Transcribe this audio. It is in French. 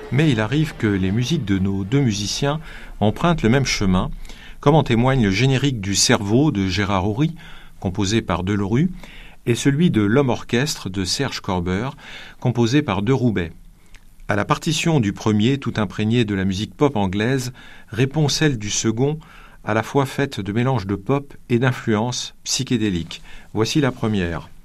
Mais il arrive que les musiques de nos deux musiciens empruntent le même chemin, comme en témoigne le générique du Cerveau de Gérard Houry, composé par Delerue, et celui de L'Homme Orchestre de Serge Corber, composé par De Roubaix. À la partition du premier, tout imprégnée de la musique pop anglaise, répond celle du second, à la fois faite de mélange de pop et d'influences psychédéliques. Voici la première.